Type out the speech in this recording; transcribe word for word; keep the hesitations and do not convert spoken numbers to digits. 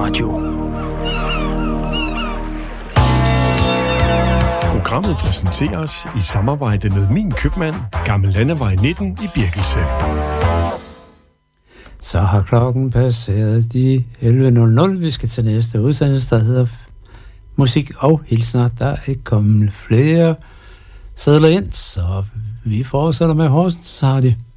Radio. Programmet præsenteres i samarbejde med Min Købmand, Gammel Landevej nitten i Birkelse. Så har klokken passeret de elleve nul nul. Vi skal til næste udsendelse, der hedder Musik og Hilsner. Der er ikke kommet flere sædler ind, så vi fortsætter med Horsens, har de.